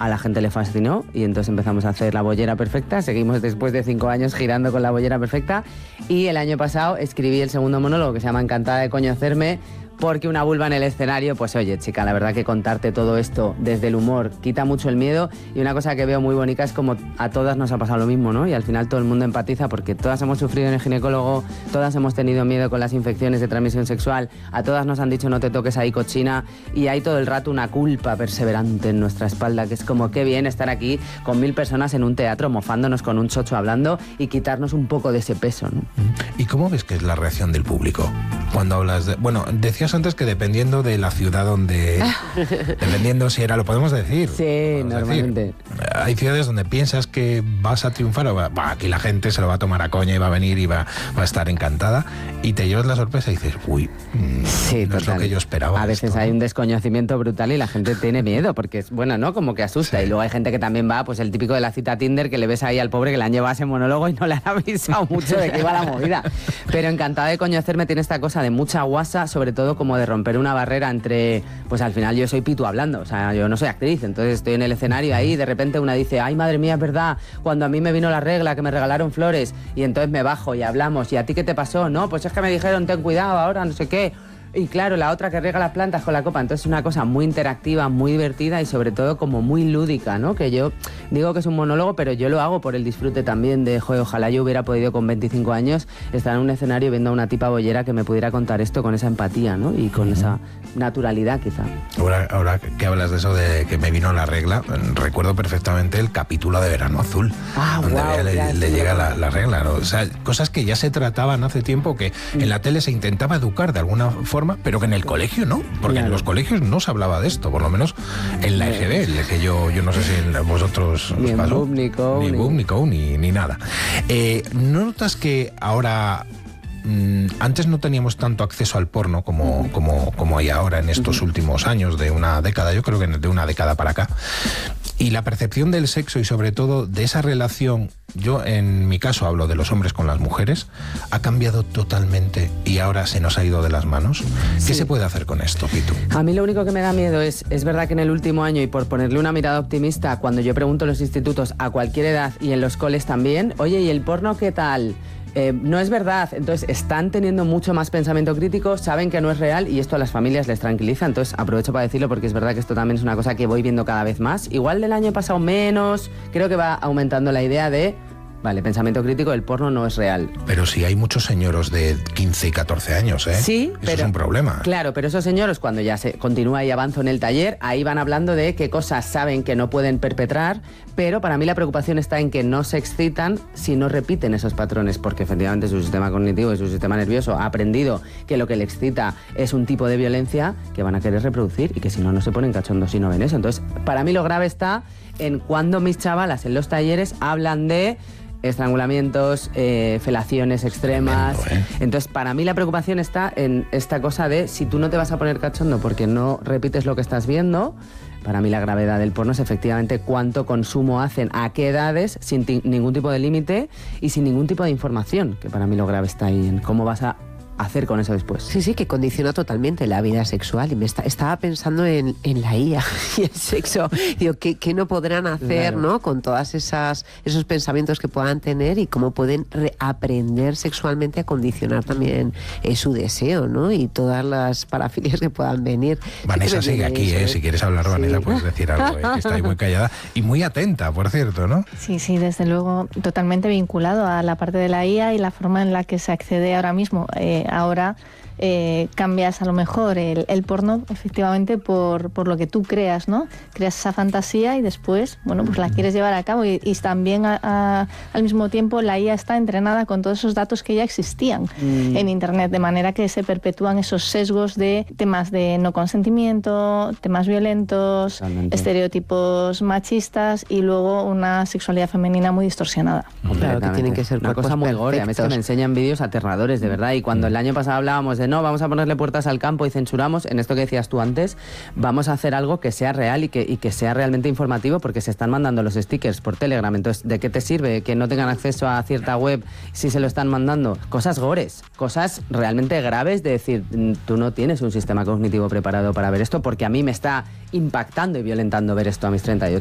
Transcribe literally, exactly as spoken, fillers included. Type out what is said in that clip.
a la gente le fascinó y entonces empezamos a hacer La Bollera Perfecta. Seguimos después de cinco años girando con La Bollera Perfecta y el año pasado escribí el segundo monólogo que se llama Encantada de conocerme, porque una vulva en el escenario, pues oye, chica, la verdad que contarte todo esto desde el humor quita mucho el miedo, y una cosa que veo muy bonita es como a todas nos ha pasado lo mismo, ¿no? Y al final todo el mundo empatiza porque todas hemos sufrido en el ginecólogo, todas hemos tenido miedo con las infecciones de transmisión sexual, a todas nos han dicho no te toques ahí cochina, y hay todo el rato una culpa perseverante en nuestra espalda, que es como qué bien estar aquí con mil personas en un teatro mofándonos con un chocho hablando y quitarnos un poco de ese peso, ¿no? ¿Y cómo ves que es la reacción del público cuando hablas de... Bueno, decías antes que dependiendo de la ciudad donde... dependiendo si era... ¿Lo podemos decir? Sí, ¿Podemos normalmente. Decir? Hay ciudades donde piensas que vas a triunfar o va, va, aquí la gente se lo va a tomar a coña y va a venir y va, va a estar encantada, y te llevas la sorpresa y dices, uy, mmm, sí, no total. es lo que yo esperaba. A veces esto, hay ¿no? un desconocimiento brutal y la gente tiene miedo porque es, bueno, ¿no? Como que asusta. Sí. Y luego hay gente que también va, pues el típico de la cita Tinder, que le ves ahí al pobre que le han llevado a ese monólogo y no le han avisado mucho de que iba la movida. Pero Encantada de conocerme tiene esta cosa de mucha guasa, sobre todo como de romper una barrera entre, pues al final yo soy Pitu hablando, o sea, yo no soy actriz, entonces estoy en el escenario ahí y de repente una dice, ay madre mía, es verdad, cuando a mí me vino la regla, que me regalaron flores, y entonces me bajo y hablamos, ¿y a ti qué te pasó? No, pues es que me dijeron, ten cuidado ahora, no sé qué. Y claro, la otra que riega las plantas con la copa. Entonces es una cosa muy interactiva, muy divertida y sobre todo como muy lúdica, ¿no? Que yo digo que es un monólogo, pero yo lo hago por el disfrute también de, joder, ojalá yo hubiera podido con veinticinco años estar en un escenario viendo a una tipa bollera que me pudiera contar esto con esa empatía, ¿no? Y con uh-huh. esa naturalidad, quizá. Ahora, ahora que hablas de eso de que me vino la regla, recuerdo perfectamente el capítulo de Verano Azul, ah, donde wow, le, claro, le sí, llega no. la, la regla, ¿no? O sea, cosas que ya se trataban hace tiempo, que mm. en la tele se intentaba educar de alguna forma, pero que en el colegio no, porque claro. en los colegios no se hablaba de esto, por lo menos en la E G B, que yo, yo no sé si en vosotros ni os en pasó. Boom, ni Co, ni Boom, ni Co, ni, ni nada. Eh, ¿No notas que ahora... Mm, antes no teníamos tanto acceso al porno como, como, como hay ahora en estos uh-huh. últimos años, de una década, yo creo que de una década para acá, y la percepción del sexo y sobre todo de esa relación, yo en mi caso hablo de los hombres con las mujeres, ha cambiado totalmente y ahora se nos ha ido de las manos? Sí. ¿Qué se puede hacer con esto, Pitu? A mí lo único que me da miedo es, es verdad que en el último año, y por ponerle una mirada optimista, cuando yo pregunto en los institutos a cualquier edad y en los coles también, oye, ¿y el porno qué tal? Eh, no es verdad, entonces están teniendo mucho más pensamiento crítico, saben que no es real y esto a las familias les tranquiliza, entonces aprovecho para decirlo porque es verdad que esto también es una cosa que voy viendo cada vez más, igual del año pasado menos, creo que va aumentando la idea de, vale, pensamiento crítico, el porno no es real. Pero sí hay muchos señoros de quince y catorce años, ¿eh? Sí, Eso pero, es un problema. Claro, pero esos señores cuando ya se continúa y avanzo en el taller, ahí van hablando de qué cosas saben que no pueden perpetrar, pero para mí la preocupación está en que no se excitan si no repiten esos patrones, porque efectivamente su sistema cognitivo y su sistema nervioso ha aprendido que lo que le excita es un tipo de violencia que van a querer reproducir y que si no, no se ponen cachondos si no ven eso. Entonces, para mí lo grave está en cuando mis chavalas en los talleres hablan de estrangulamientos, eh, felaciones extremas. Tremendo, ¿eh? Entonces, para mí la preocupación está en esta cosa de si tú no te vas a poner cachondo porque no repites lo que estás viendo. Para mí la gravedad del porno es efectivamente cuánto consumo hacen, a qué edades, sin t- ningún tipo de límite y sin ningún tipo de información, que para mí lo grave está ahí en cómo vas a hacer con eso después. Sí, sí, que condiciona totalmente la vida sexual. Y me está, estaba pensando en, en la I A y el sexo. Digo, ¿qué, qué no podrán hacer, claro, ¿no? Con todas esas esos pensamientos que puedan tener y cómo pueden aprender sexualmente a condicionar también eh, su deseo, ¿no? Y todas las parafilias que puedan venir. Vanessa sigue aquí, eso, ¿eh? Si quieres hablar, sí. Vanessa, puedes decir algo, ¿eh? Que está ahí muy callada y muy atenta, por cierto, ¿no? Sí, sí, desde luego, totalmente vinculado a la parte de la I A y la forma en la que se accede ahora mismo. Eh, ahora eh, cambias a lo mejor el, el porno efectivamente por, por lo que tú creas, ¿no? Creas esa fantasía y después, bueno, pues la quieres llevar a cabo y, y también a, a, al mismo tiempo la I A está entrenada con todos esos datos que ya existían mm. en Internet, de manera que se perpetúan esos sesgos de temas de no consentimiento, temas violentos, Totalmente. estereotipos machistas y luego una sexualidad femenina muy distorsionada. Claro, que tienen que ser una cosa muy gore. A mí se me enseñan vídeos aterradores, de verdad, y cuando el año pasado hablábamos de no, vamos a ponerle puertas al campo y censuramos, en esto que decías tú antes, vamos a hacer algo que sea real y que, y que sea realmente informativo, porque se están mandando los stickers por Telegram. Entonces, ¿de qué te sirve que no tengan acceso a cierta web si se lo están mandando? Cosas gores, cosas realmente graves de decir, tú no tienes un sistema cognitivo preparado para ver esto, porque a mí me está impactando y violentando ver esto a mis treinta y ocho.